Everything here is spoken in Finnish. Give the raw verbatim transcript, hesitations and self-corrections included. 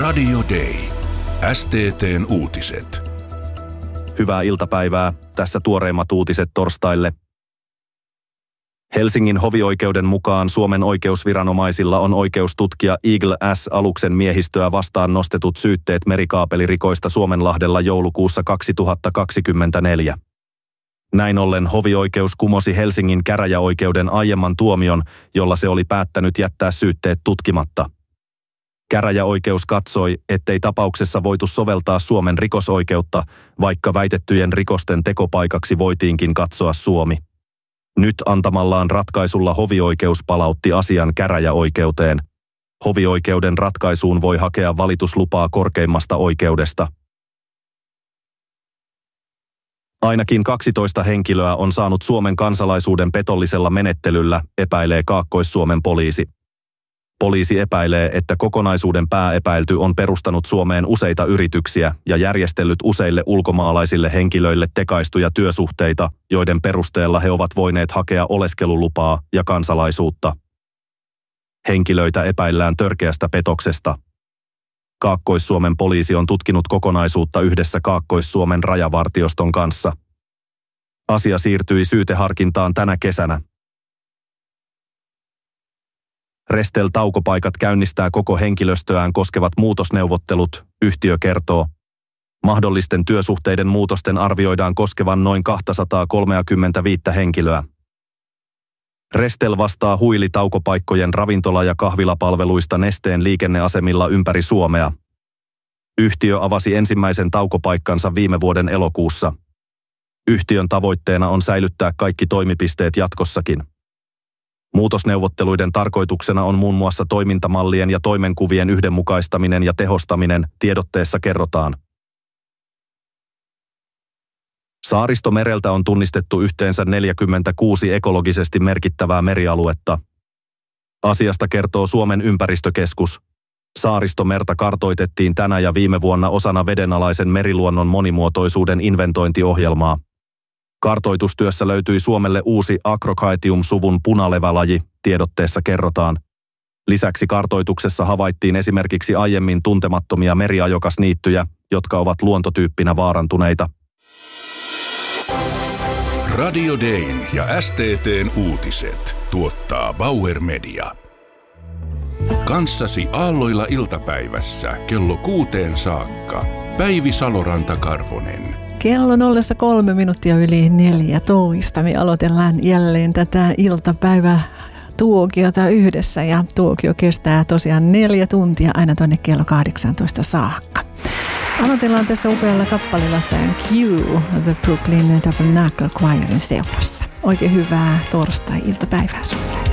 Radio Day. S T T:n uutiset. Hyvää iltapäivää. Tässä tuoreimmat uutiset torstaille. Helsingin hovioikeuden mukaan Suomen oikeusviranomaisilla on oikeus tutkia Eagle S-aluksen miehistöä vastaan nostetut syytteet merikaapelirikoista Suomenlahdella joulukuussa kaksituhattakaksikymmentäneljä. Näin ollen hovioikeus kumosi Helsingin käräjäoikeuden aiemman tuomion, jolla se oli päättänyt jättää syytteet tutkimatta. Käräjäoikeus katsoi, ettei tapauksessa voitu soveltaa Suomen rikosoikeutta, vaikka väitettyjen rikosten tekopaikaksi voitiinkin katsoa Suomi. Nyt antamallaan ratkaisulla hovioikeus palautti asian käräjäoikeuteen. Hovioikeuden ratkaisuun voi hakea valituslupaa korkeimmasta oikeudesta. Ainakin kaksitoista henkilöä on saanut Suomen kansalaisuuden petollisella menettelyllä, epäilee Kaakkois-Suomen poliisi. Poliisi epäilee, että kokonaisuuden pääepäilty on perustanut Suomeen useita yrityksiä ja järjestellyt useille ulkomaalaisille henkilöille tekaistuja työsuhteita, joiden perusteella he ovat voineet hakea oleskelulupaa ja kansalaisuutta. Henkilöitä epäillään törkeästä petoksesta. Kaakkois-Suomen poliisi on tutkinut kokonaisuutta yhdessä Kaakkois-Suomen rajavartioston kanssa. Asia siirtyi syyteharkintaan tänä kesänä. Restel-taukopaikat käynnistää koko henkilöstöään koskevat muutosneuvottelut, yhtiö kertoo. Mahdollisten työsuhteiden muutosten arvioidaan koskevan noin kaksisataakolmekymmentäviisi henkilöä. Restel vastaa huilitaukopaikkojen ravintola- ja kahvilapalveluista Nesteen liikenneasemilla ympäri Suomea. Yhtiö avasi ensimmäisen taukopaikkansa viime vuoden elokuussa. Yhtiön tavoitteena on säilyttää kaikki toimipisteet jatkossakin. Muutosneuvotteluiden tarkoituksena on muun muassa toimintamallien ja toimenkuvien yhdenmukaistaminen ja tehostaminen, tiedotteessa kerrotaan. Saaristomereltä on tunnistettu yhteensä neljäkymmentäkuusi ekologisesti merkittävää merialuetta. Asiasta kertoo Suomen ympäristökeskus. Saaristomerta kartoitettiin tänä ja viime vuonna osana vedenalaisen meriluonnon monimuotoisuuden inventointiohjelmaa. Kartoitustyössä löytyi Suomelle uusi Acrochaetium-suvun punalevälaji, tiedotteessa kerrotaan. Lisäksi kartoituksessa havaittiin esimerkiksi aiemmin tuntemattomia meriajokasniittyjä, jotka ovat luontotyyppinä vaarantuneita. Radio Dayn ja S T T:n uutiset tuottaa Bauer Media. Kanssasi aalloilla iltapäivässä kello kuuteen saakka. Päivi Saloranta-Karvonen. Kello on ollessa kolme minuuttia yli neljätoista. Me aloitellaan jälleen tätä iltapäivää tuokiota yhdessä ja tuokio kestää tosiaan neljä tuntia aina tuonne kello kahdeksantoista saakka. Aloitellaan tässä upealla kappaleella Thank You, The Brooklyn Tabernacle Choirin seurassa. Oikein hyvää torstai-iltapäivää sulle.